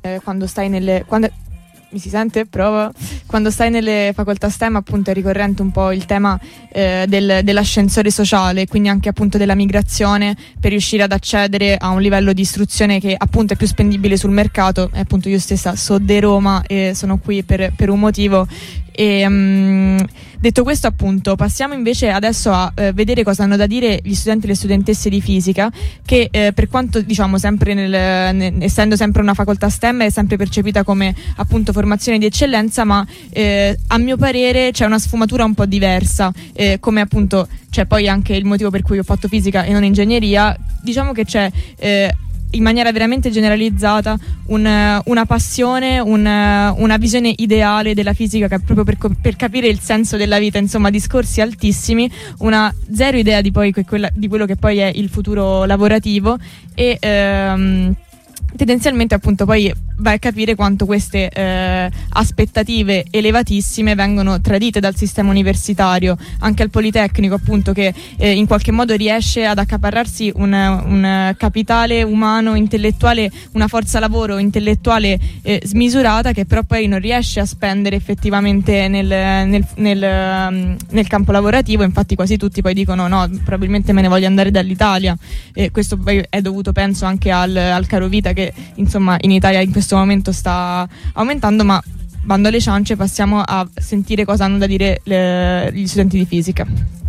quando stai mi si sente? Prova. Quando stai nelle facoltà STEM, appunto, è ricorrente un po' il tema dell'ascensore sociale, quindi anche appunto della migrazione per riuscire ad accedere a un livello di istruzione che appunto è più spendibile sul mercato. E appunto io stessa so di Roma e sono qui per un motivo. E detto questo, appunto, passiamo invece adesso a vedere cosa hanno da dire gli studenti e le studentesse di fisica, che per quanto diciamo sempre essendo sempre una facoltà STEM è sempre percepita come appunto formazione di eccellenza, ma a mio parere c'è una sfumatura un po' diversa, come appunto c'è poi anche il motivo per cui ho fatto fisica e non ingegneria. Diciamo che c'è in maniera veramente generalizzata una passione, una visione ideale della fisica, che è proprio per capire il senso della vita, insomma discorsi altissimi, una zero idea di quello che poi è il futuro lavorativo e tendenzialmente appunto poi vai a capire quanto queste aspettative elevatissime vengono tradite dal sistema universitario, anche al Politecnico, appunto, che in qualche modo riesce ad accaparrarsi un capitale umano, intellettuale, una forza lavoro intellettuale smisurata, che però poi non riesce a spendere effettivamente nel campo lavorativo. Infatti quasi tutti poi dicono no, probabilmente me ne voglio andare dall'Italia, questo poi è dovuto, penso, anche al caro vita che insomma in Italia in questo momento sta aumentando. Ma bando alle ciance, passiamo a sentire cosa hanno da dire gli studenti di fisica.